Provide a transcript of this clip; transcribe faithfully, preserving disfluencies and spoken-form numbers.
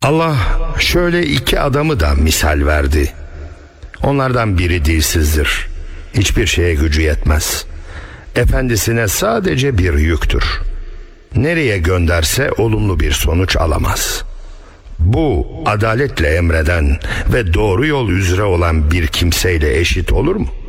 Allah şöyle iki adamı da misal verdi. Onlardan biri dilsizdir. Hiçbir şeye gücü yetmez. Efendisine sadece bir yüktür. Nereye gönderse olumlu bir sonuç alamaz. Bu adaletle emreden ve doğru yol üzere olan bir kimseyle eşit olur mu?